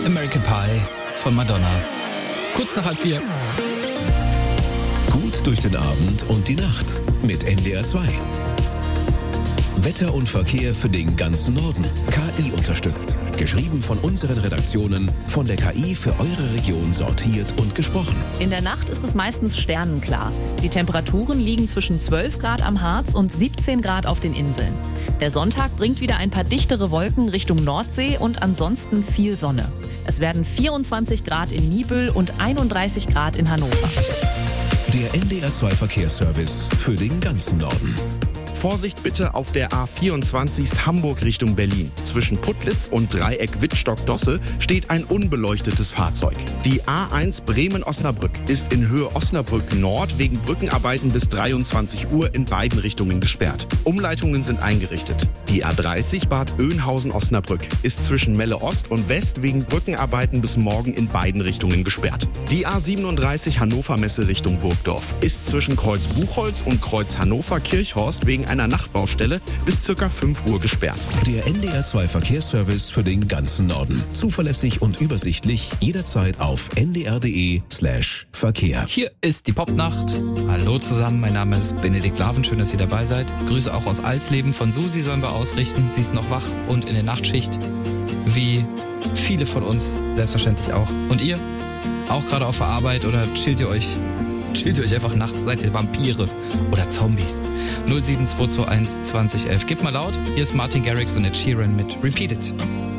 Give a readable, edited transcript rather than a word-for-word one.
American Pie von Madonna. Kurz nach 3:30. Gut durch den Abend und die Nacht mit NDR 2. Wetter und Verkehr für den ganzen Norden. KI unterstützt. Geschrieben von unseren Redaktionen, von der KI für eure Region sortiert und gesprochen. In der Nacht ist es meistens sternenklar. Die Temperaturen liegen zwischen 12 Grad am Harz und 17 Grad auf den Inseln. Der Sonntag bringt wieder ein paar dichtere Wolken Richtung Nordsee und ansonsten viel Sonne. Es werden 24 Grad in Niebüll und 31 Grad in Hannover. Der NDR 2 Verkehrsservice für den ganzen Norden. Vorsicht bitte auf der A24 Hamburg Richtung Berlin. Zwischen Putlitz und Dreieck Wittstock-Dosse steht ein unbeleuchtetes Fahrzeug. Die A1 Bremen-Osnabrück ist in Höhe Osnabrück Nord wegen Brückenarbeiten bis 23 Uhr in beiden Richtungen gesperrt. Umleitungen sind eingerichtet. Die A30 Bad Oeynhausen-Osnabrück ist zwischen Melle Ost und West wegen Brückenarbeiten bis morgen in beiden Richtungen gesperrt. Die A37 Hannover Messe Richtung Burgdorf ist zwischen Kreuz Buchholz und Kreuz Hannover-Kirchhorst wegen einer Nachtbaustelle bis ca. 5 Uhr gesperrt. Der NDR 2 Verkehrsservice für den ganzen Norden. Zuverlässig und übersichtlich jederzeit auf ndr.de/Verkehr. Hier ist die Popnacht. Hallo zusammen, mein Name ist Benedikt Laven. Schön, dass ihr dabei seid. Grüße auch aus Alsleben. Von Susi sollen wir ausrichten. Sie ist noch wach und in der Nachtschicht. Wie viele von uns, selbstverständlich auch. Und ihr? Auch gerade auf der Arbeit oder chillt ihr euch einfach nachts? Seid ihr Vampire oder Zombies? 07221 2011. Gebt mal laut. Hier ist Martin Garrix und Ed Sheeran mit Repeat It.